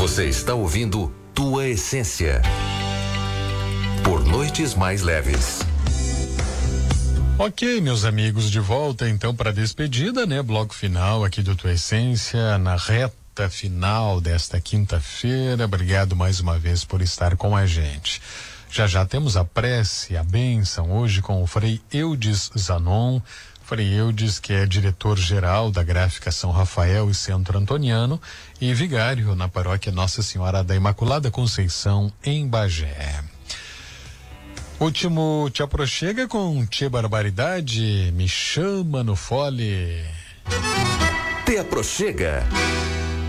Você está ouvindo Tua Essência. Por Noites Mais Leves. Ok, meus amigos, de volta então para a despedida, né? Bloco final aqui do Tua Essência, na reta final desta quinta-feira. Obrigado mais uma vez por estar com a gente. Já já temos a prece, a bênção, hoje com o Frei Eudes Zanon. Frei Eudes, que é diretor-geral da Gráfica São Rafael e Centro Antoniano e vigário na paróquia Nossa Senhora da Imaculada Conceição, em Bagé. Último Te Aproxega com Tchê Barbaridade, Me Chama no Fole. Te Aproxega.